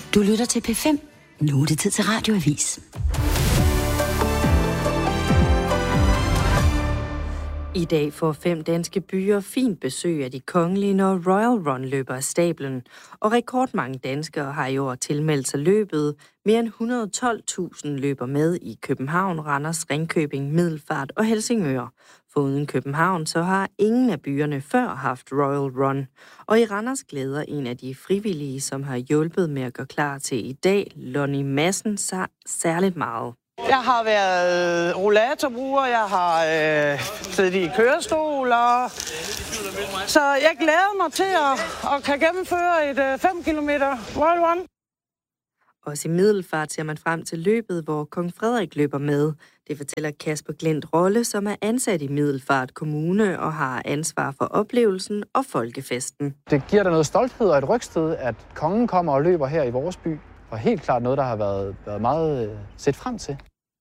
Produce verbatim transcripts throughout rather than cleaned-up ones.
Du lytter til P fem. Nu er det tid til Radioavis. I dag får fem danske byer fint besøg af de kongelige, når Royal Run løber af stablen. Og rekordmange danskere har i år tilmeldt sig løbet. Mere end et hundrede og tolv tusind løber med i København, Randers, Ringkøbing, Middelfart og Helsingør. Foruden København, så har ingen af byerne før haft Royal Run. Og i Randers glæder en af de frivillige, som har hjulpet med at gøre klar til i dag, Lonnie Madsen, sig særligt meget. Jeg har været rollatorbruger, jeg har øh, siddet i kørestol, og så jeg glæder mig til at, at kan gennemføre et øh, fem kilometer Royal Run. Også i Middelfart ser man frem til løbet, hvor kong Frederik løber med. Det fortæller Kasper Glent Rolle, som er ansat i Middelfart Kommune og har ansvar for oplevelsen og folkefesten. Det giver da noget stolthed og et rygsted, at kongen kommer og løber her i vores by. Og helt klart noget, der har været, været meget øh, set frem til.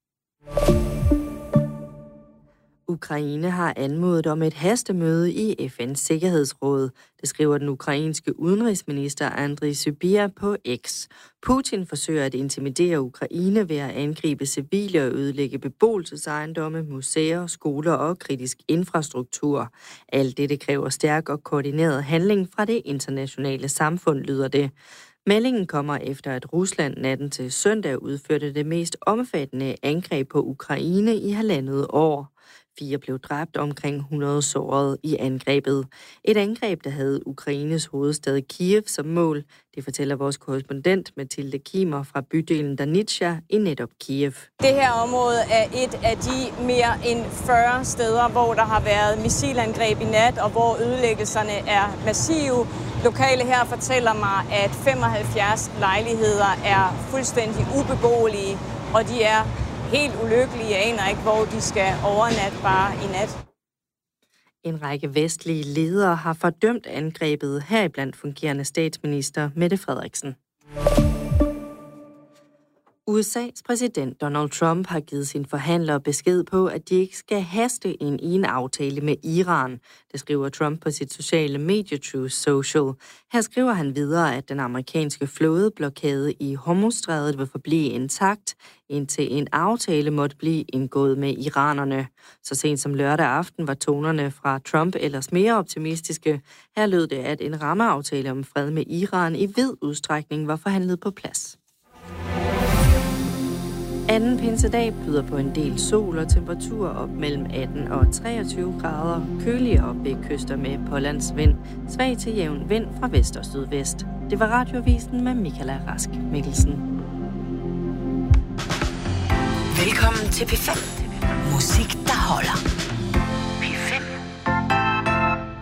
Ukraine har anmodet om et hastemøde i F N's Sikkerhedsråd. Det skriver den ukrainske udenrigsminister Andriy Sybiha på X. Putin forsøger at intimidere Ukraine ved at angribe civile og ødelægge beboelsesejendomme, museer, skoler og kritisk infrastruktur. Alt dette kræver stærk og koordineret handling fra det internationale samfund, lyder det. Meldingen kommer efter, at Rusland natten til søndag udførte det mest omfattende angreb på Ukraine i halvandet år. Fire blev dræbt, omkring hundrede såret i angrebet. Et angreb, der havde Ukraines hovedstad Kiev som mål. Det fortæller vores korrespondent Mathilde Kimer fra bydelen Danitsa i netop Kiev. Det her område er et af de mere end fyrre steder, hvor der har været missilangreb i nat, og hvor ødelæggelserne er massive. Lokale her fortæller mig, at femoghalvfjerds lejligheder er fuldstændig ubeboelige, og de er helt ulykkelige. Jeg aner ikke, hvor de skal overnatte bare i nat. En række vestlige ledere har fordømt angrebet, heriblandt fungerende statsminister Mette Frederiksen. U S A's præsident Donald Trump har givet sine forhandlere besked på, at de ikke skal haste ind i en aftale med Iran. Det skriver Trump på sit sociale medie Truth Social. Her skriver han videre, at den amerikanske flådeblokade i Hormuzstrædet vil forblive intakt, indtil en aftale måtte blive indgået med iranerne. Så sent som lørdag aften var tonerne fra Trump ellers mere optimistiske. Her lød det, at en rammeaftale om fred med Iran i vid udstrækning var forhandlet på plads. Anden pinsedag byder på en del sol og temperaturer op mellem atten og treogtyve grader. Køligere op ved kyster med pålandsvind. Svag til jævn vind fra vest og sydvest. Det var Radioavisen med Michaela Rask Mikkelsen. Velkommen til P fem. Musik, der holder. P fem.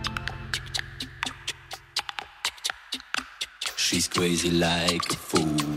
She's crazy like a fool.